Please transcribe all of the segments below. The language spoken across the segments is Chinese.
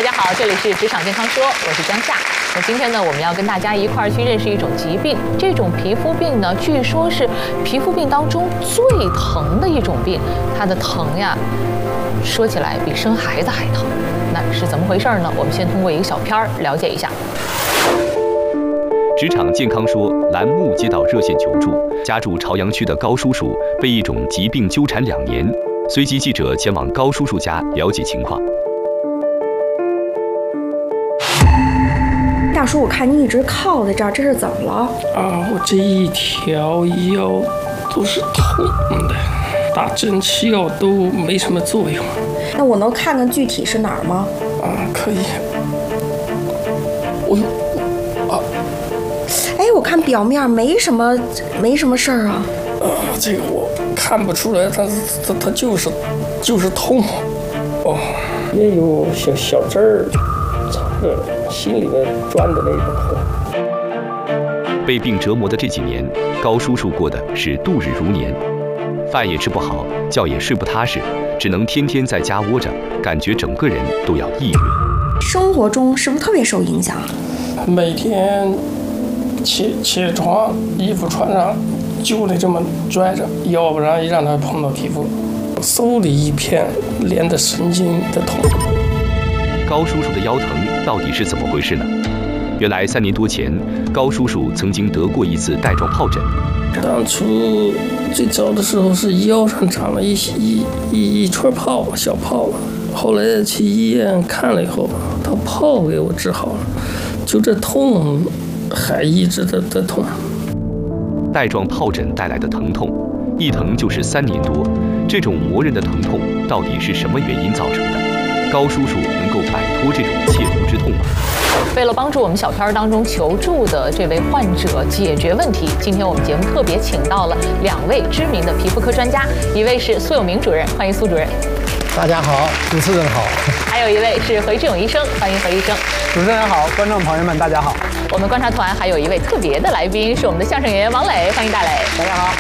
家好，这里是职场健康说，我是江夏。那今天呢，我们要跟大家一块儿去认识一种疾病。这种皮肤病呢，据说是皮肤病当中最疼的一种病，它的疼呀，说起来比生孩子还疼。那是怎么回事呢？我们先通过一个小片儿了解一下。 职场健康说栏目接到热线求助，家住朝阳区的高叔叔被一种疾病纠缠2年，随即记者前往高叔叔家了解情况。 大叔，我看你一直靠在这儿，这是怎么了？ 啊，我这一条腰都是痛的，打针吃药都没什么作用。 那我能看看具体是哪儿吗？ 啊，可以。 哎，我看表面没什么事儿啊。 这个我看不出来，它就是痛。哦，也有小针儿插着心里面钻的那种痛。 被病折磨的这几年，高叔叔过的是度日如年，饭也吃不好，觉也睡不踏实，只能天天在家窝着，感觉整个人都要抑郁。 生活中是不是特别受影响？ 每天起床，衣服穿上就得这么拽着，要不然一让它碰到皮肤，嗖的一片连着神经的痛。 高叔叔的腰疼到底是怎么回事呢？原来3年多前，高叔叔曾经得过一次带状疱疹。 当初最早的时候是腰上长了一串泡，小泡，后来去医院看了以后，他泡给我治好了，就这痛还一直的痛。 带状疱疹带来的疼痛，一疼就是3年多。这种磨人的疼痛到底是什么原因造成的？高叔叔能够摆脱这种切肤之痛吗？ 为了帮助我们小片当中求助的这位患者解决问题，今天我们节目特别请到了2位知名的皮肤科专家，一位是苏有明主任，欢迎苏主任。 大家好，主持人好。 还有一位是何志勇医生，欢迎何医生。 主持人好，观众朋友们大家好。 我们观察团还有一位特别的来宾，是我们的相声演员王磊，欢迎大磊。 大家好。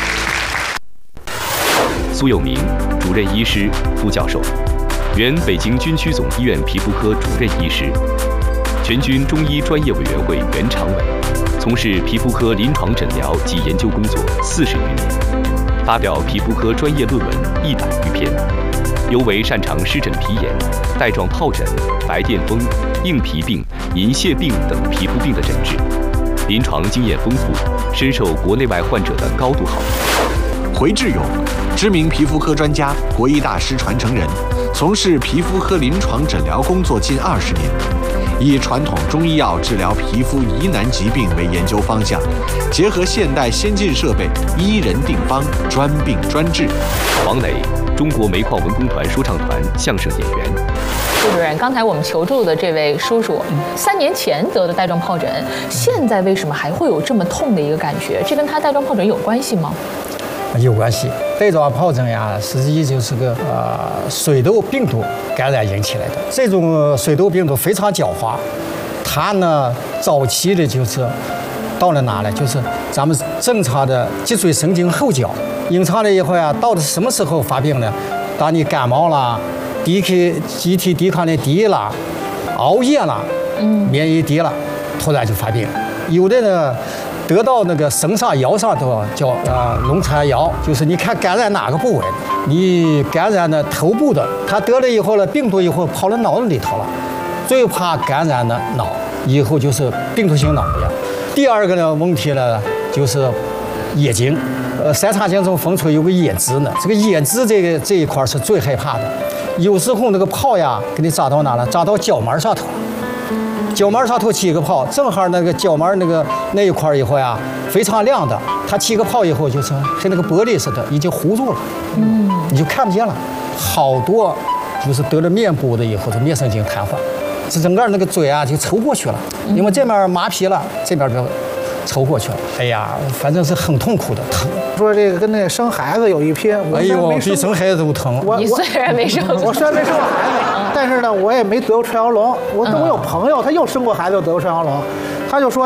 苏有明，主任医师、副教授，原北京军区总医院皮肤科主任医师，全军中医专业委员会原常委，从事皮肤科临床诊疗及研究工作40余年，发表皮肤科专业论文100余篇，尤为擅长湿疹皮炎、带状疱疹、白癜风、硬皮病、银屑病等皮肤病的诊治，临床经验丰富，深受国内外患者的高度好评。 回志勇，知名皮肤科专家，国医大师传承人，从事皮肤科临床诊疗工作近20年，以传统中医药治疗皮肤疑难疾病为研究方向，结合现代先进设备，医人定方，专病专治。 王磊，中国煤矿文工团说唱团相声演员。 苏主任，刚才我们求助的这位叔叔，3年前得的带状疱疹，现在为什么还会有这么痛的一个感觉？这跟他带状疱疹有关系吗？ 有关系，带状疱疹呀，实际就是个水痘病毒感染引起来的。这种水痘病毒非常狡猾，它呢早期的就是到了哪呢？就是咱们正常的脊髓神经后角，隐藏了以后呀，到底什么时候发病呢？当你感冒了，机体抵抗力低了，熬夜了，免疫低了，突然就发病。有的呢。得到那个身上腰上头叫龙缠腰，就是你看感染哪个部位，你感染的头部的，他得了以后呢，病毒以后跑到脑子里头了，最怕感染的脑，以后就是病毒性脑炎。第二个呢问题呢就是眼睛，3叉经中分出有个眼眦呢，这个眼眦这一块是最害怕的，有时候那个泡呀给你扎到哪了？扎到角膜上头。角膜上头起一个泡，正好那个角膜那一块以后呀，非常亮的，它起个泡以后就是跟那个玻璃似的，已经糊住了，你就看不见了。好多就是得了面部的以后，是面神经瘫痪，这整个那个嘴啊就抽过去了，因为这边麻皮了，这边就抽过去了。哎呀，反正是很痛苦的疼。 说这个跟那生孩子有一拼， 哎呦，比生孩子都疼。 你虽然没生， 我虽然没生过孩子，但是呢，我也没得过穿腰龙。我有朋友，他又生过孩子，又得过穿腰龙，他就说